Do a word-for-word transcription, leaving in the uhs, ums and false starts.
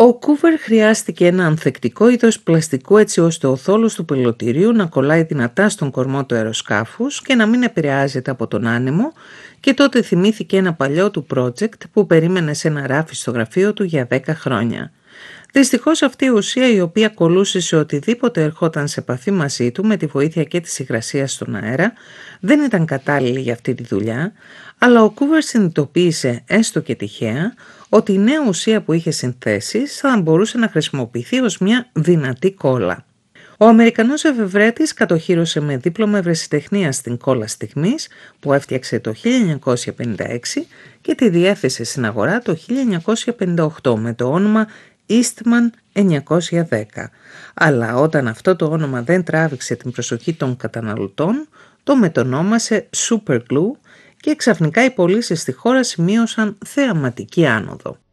Ο Κούβερ χρειάστηκε ένα ανθεκτικό είδος πλαστικού έτσι ώστε ο θόλος του πιλωτηρίου να κολλάει δυνατά στον κορμό του αεροσκάφους και να μην επηρεάζεται από τον άνεμο, και τότε θυμήθηκε ένα παλιό του project που περίμενε σε ένα ράφι στο γραφείο του για δέκα χρόνια. Δυστυχώς αυτή η ουσία, η οποία κολλούσε σε οτιδήποτε ερχόταν σε επαφή μαζί του με τη βοήθεια και της υγρασίας στον αέρα, δεν ήταν κατάλληλη για αυτή τη δουλειά, αλλά ο Κούβερ συνειδητοποίησε, έστω και τυχαία, ότι η νέα ουσία που είχε συνθέσει θα μπορούσε να χρησιμοποιηθεί ως μια δυνατή κόλλα. Ο Αμερικανός εφευρέτης κατοχύρωσε με δίπλωμα ευρεσιτεχνίας την κόλλα στιγμής που έφτιαξε το χίλια εννιακόσια πενήντα έξι και τη διέθεσε στην αγορά το χίλια εννιακόσια πενήντα οκτώ με το όνομα Eastman εννιακόσια δέκα. Αλλά όταν αυτό το όνομα δεν τράβηξε την προσοχή των καταναλωτών, το μετονόμασε Super Glue και ξαφνικά οι πωλήσεις στη χώρα σημείωσαν θεαματική άνοδο.